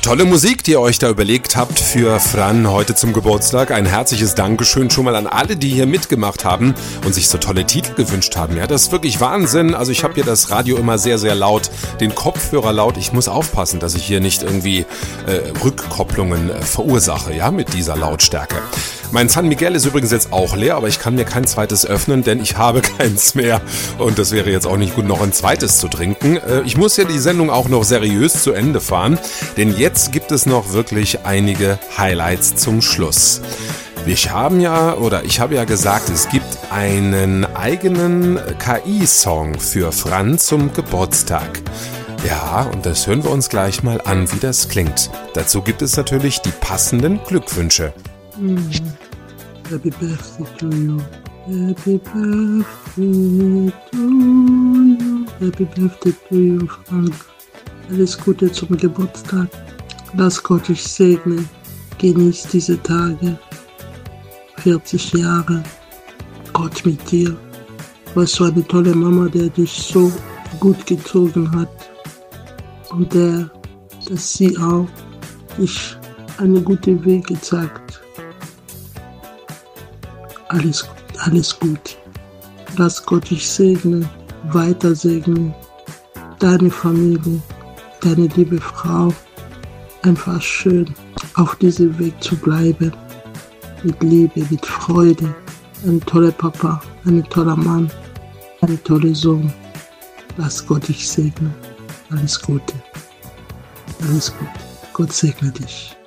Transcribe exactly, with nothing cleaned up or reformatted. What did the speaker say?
Tolle Musik, die ihr euch da überlegt habt für Fran heute zum Geburtstag. Ein herzliches Dankeschön schon mal an alle, die hier mitgemacht haben und sich so tolle Titel gewünscht haben. Ja, das ist wirklich Wahnsinn. Also ich habe hier das Radio immer sehr, sehr laut, den Kopfhörer laut. Ich muss aufpassen, dass ich hier nicht irgendwie äh, Rückkopplungen äh, verursache, ja, mit dieser Lautstärke. Mein San Miguel ist übrigens jetzt auch leer, aber ich kann mir kein zweites öffnen, denn ich habe keins mehr. Und das wäre jetzt auch nicht gut, noch ein zweites zu trinken. Äh, ich muss ja die Sendung auch noch seriös zu Ende fahren, denn jetzt gibt es noch wirklich einige Highlights zum Schluss. Wir haben ja, oder ich habe ja gesagt, es gibt einen eigenen K I-Song für Fran zum Geburtstag. Ja, und das hören wir uns gleich mal an, wie das klingt. Dazu gibt es natürlich die passenden Glückwünsche. Mm. Happy birthday to you. Happy birthday to you. Happy birthday to you, Frank. Alles Gute zum Geburtstag. Lass Gott dich segnen. Genieß diese Tage. vierzig Jahre. Gott mit dir. Du warst so eine tolle Mama, der dich so gut gezogen hat. Und der, dass sie auch dich einen guten Weg gezeigt. Alles, alles gut. Lass Gott dich segnen, weiter segnen. Deine Familie, deine liebe Frau. Einfach schön auf diesem Weg zu bleiben. Mit Liebe, mit Freude. Ein toller Papa, ein toller Mann, ein toller Sohn. Lass Gott dich segnen. Alles Gute. Alles gut. Gott segne dich.